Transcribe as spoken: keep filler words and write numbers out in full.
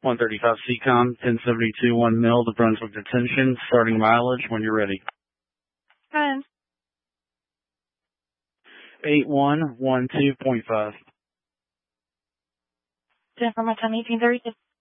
one thirty-five C COM, ten seventy-two one mil to Brunswick Detention, starting mileage when you're ready. Ten. eight one one two point five. ten for my time, eighteen thirty-six.